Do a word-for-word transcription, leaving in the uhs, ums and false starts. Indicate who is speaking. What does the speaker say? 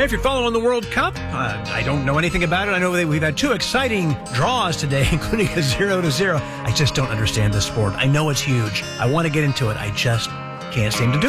Speaker 1: If you're following the World Cup, uh, I don't know anything about it. I know that we've had two exciting draws today, including a zero to zero. I just don't understand this sport. I know it's huge. I want to get into it. I just can't seem to do it.